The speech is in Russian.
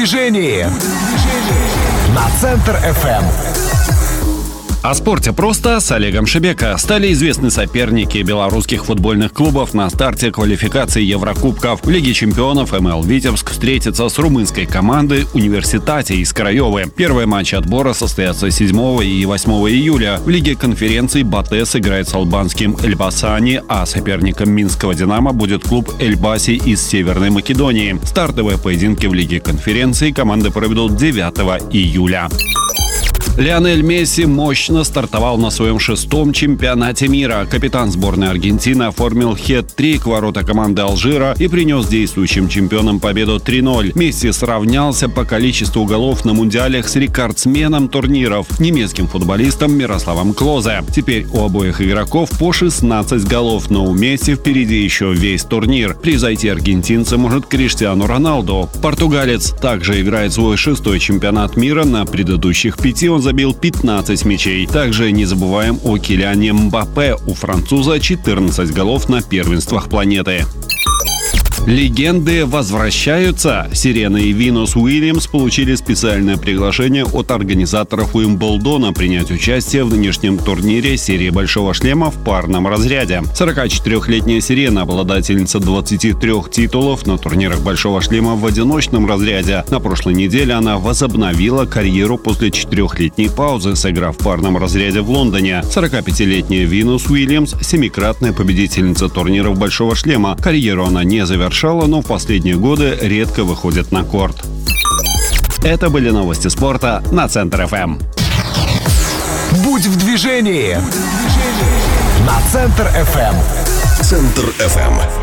движении на Центр ФМ. О спорте просто с Олегом Шебека. Стали известны соперники белорусских футбольных клубов на старте квалификации Еврокубков. В Лиге чемпионов МЛ «Витебск» встретится с румынской командой «Университате» из Краевы. Первые матчи отбора состоятся 7 и 8 июля. В Лиге конференций «Батэ» сыграет с албанским «Эльбасани», а соперником минского «Динамо» будет клуб «Эльбаси» из Северной Македонии. Стартовые поединки в Лиге конференций команды проведут 9 июля. Лионель Месси мощно стартовал на своем 6-м чемпионате мира. Капитан сборной Аргентины оформил хет-трик в ворота команды Алжира и принес действующим чемпионам победу 3-0. Месси сравнялся по количеству голов на мундиалях с рекордсменом турниров, немецким футболистом Мирославом Клозе. Теперь у обоих игроков по 16 голов, но у Месси впереди еще весь турнир. Превзойти аргентинца может Криштиану Роналду. Португалец также играет свой 6-й чемпионат мира. На предыдущих 5 он забил 15 мячей. Также не забываем о Килиане Мбаппе. У француза 14 голов на первенствах планеты. Легенды возвращаются. Сирена и Винус Уильямс получили специальное приглашение от организаторов Уимблдона принять участие в нынешнем турнире серии «Большого шлема» в парном разряде. 44-летняя Сирена, обладательница 23 титулов на турнирах «Большого шлема» в одиночном разряде. На прошлой неделе она возобновила карьеру после 4-летней паузы, сыграв в парном разряде в Лондоне. 45-летняя Винус Уильямс – 7-кратная победительница турниров «Большого шлема». Карьеру она не завершила, но в последние годы редко выходит на корт. Это были новости спорта на Центр ФМ. Будь в движении на Центр ФМ. Центр ФМ.